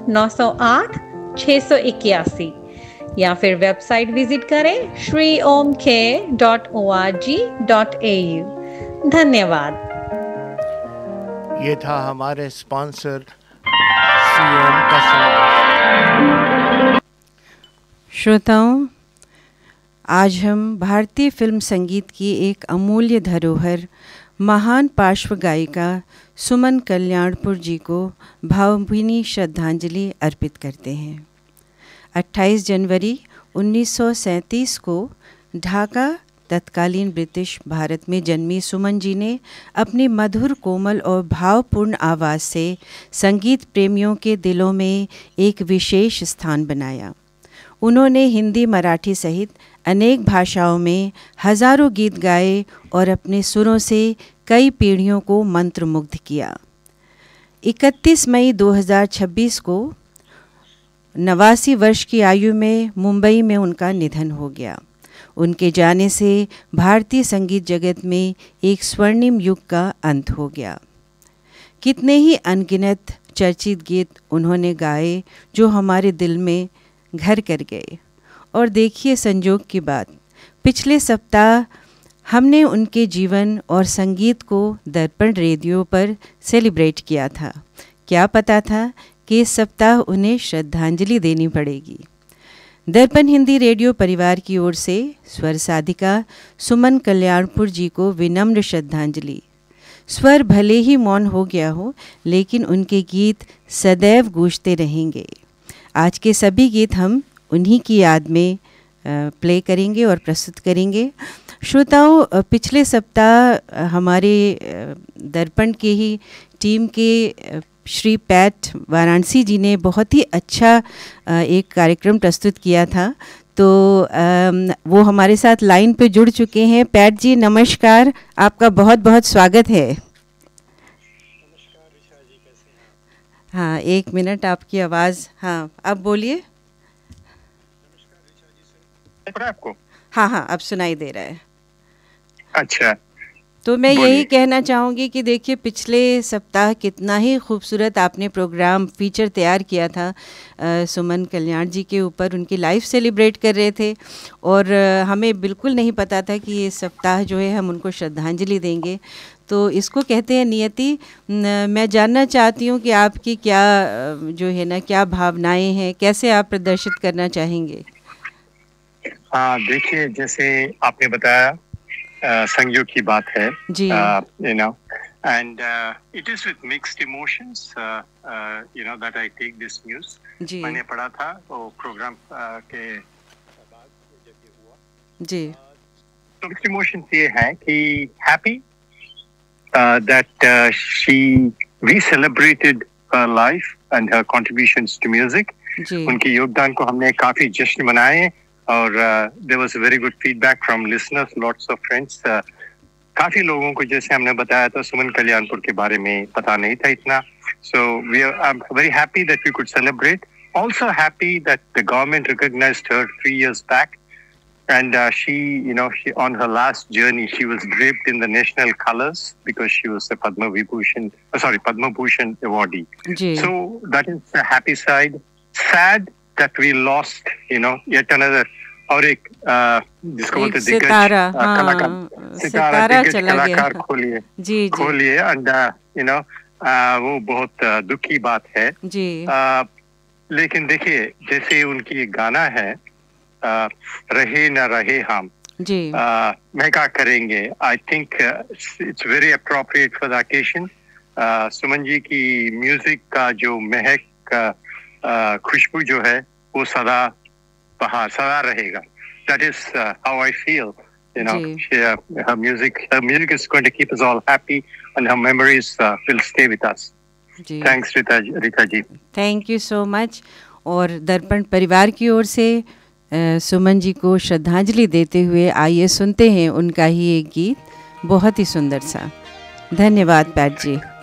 908-681 या फिर website visit करें shriomcare.org.au। धन्यवाद। ये था हमारे स्पॉन्सर सीएम का संदेश। श्रोताओं, आज हम भारतीय फिल्म संगीत की एक अमूल्य धरोहर महान पार्श्व गायिका सुमन कल्याणपुर जी को भावभीनी श्रद्धांजलि अर्पित करते हैं। 28 जनवरी 1937 को ढाका तत्कालीन ब्रिटिश भारत में जन्मी सुमन जी ने अपनी मधुर, कोमल और भावपूर्ण आवाज़ से संगीत प्रेमियों के दिलों में एक विशेष स्थान बनाया। उन्होंने हिंदी, मराठी सहित अनेक भाषाओं में हजारों गीत गाए और अपने सुरों से कई पीढ़ियों को मंत्रमुग्ध किया। 31 मई 2026 को 89 वर्ष की आयु में मुंबई में उनका निधन हो गया। उनके जाने से भारतीय संगीत जगत में एक स्वर्णिम युग का अंत हो गया। कितने ही अनगिनत चर्चित गीत उन्होंने गाए जो हमारे दिल में घर कर गए। और देखिए संजोग की बात, पिछले सप्ताह हमने उनके जीवन और संगीत को दर्पण रेडियो पर सेलिब्रेट किया था। क्या पता था कि इस सप्ताह उन्हें श्रद्धांजलि देनी पड़ेगी। दर्पण हिंदी रेडियो परिवार की ओर से स्वर साधिका सुमन कल्याणपुर जी को विनम्र श्रद्धांजलि। स्वर भले ही मौन हो गया हो, लेकिन उनके गीत सदैव गूंजते रहेंगे। आज के सभी गीत हम उन्हीं की याद में प्ले करेंगे और प्रस्तुत करेंगे। श्रोताओं, पिछले सप्ताह हमारे दर्पण के ही टीम के श्री पैट वाराणसी जी ने बहुत ही अच्छा एक कार्यक्रम प्रस्तुत किया था। तो वो हमारे साथ लाइन पे जुड़ चुके हैं। पैट जी नमस्कार, आपका बहुत बहुत स्वागत है। नमस्कार ऋचा जी, कैसे हैं? हाँ, एक मिनट, आपकी आवाज़, हाँ अब बोलिए। नमस्कार ऋचा जी, सुन पड़ा आपको? हाँ, अब सुनाई दे रहा है। अच्छा, तो मैं यही कहना चाहूँगी कि देखिए पिछले सप्ताह कितना ही खूबसूरत आपने प्रोग्राम फीचर तैयार किया था सुमन कल्याण जी के ऊपर। उनकी लाइफ सेलिब्रेट कर रहे थे और हमें बिल्कुल नहीं पता था कि ये सप्ताह जो है हम उनको श्रद्धांजलि देंगे। तो इसको कहते हैं नियति। मैं जानना चाहती हूँ कि आपकी क्या जो है ना, क्या भावनाएं हैं, कैसे आप प्रदर्शित करना चाहेंगे? हाँ, देखिए जैसे आपने बताया संयोग की बात है जी, you know, and it is with mixed emotions you know that I take this news. जी, मैंने पढ़ा था वो प्रोग्राम के बाद जब ये हुआ जी, तो mixed emotions ये है कि happy that she we celebrated her life and her contributions to music. जी, उनके योगदान को हमने काफी जश्न मनाए और there was a very good feedback from listeners, lots of friends. काफी लोगों को जैसे हमने बताया था सुमन कल्याणपुर के बारे में पता नहीं था इतना. So I'm very happy that we could celebrate. Also happy that the government recognized her 3 years back, and she on her last journey she was draped in the national colors because she was a Padma Bhushan awardee. Ji, So that is the happy side. Sad that we lost, yet another और एक जिसको बोलते दिग्गज कलाकार, सितारा चला गया, कलाकार खोलिए एंड वो बहुत दुख की बात है जी। लेकिन देखिए जैसे उनकी गाना है रहे न रहे हम जी, मैं क्या करेंगे, I think it's very appropriate for the occasion. Suman ji की म्यूजिक का जो महक खुशबू जो है वो सदा रहेगा. That is how I feel. Her music is going to keep us all happy, and her memories will stay with us. Ji. Thanks, Rita ji. Thank you so much. और दर्पण परिवार की ओर से सुमन जी को श्रद्धांजलि देते हुए आइए सुनते हैं उनका ही एक गीत, बहुत ही सुंदर सा. धन्यवाद पैट जी.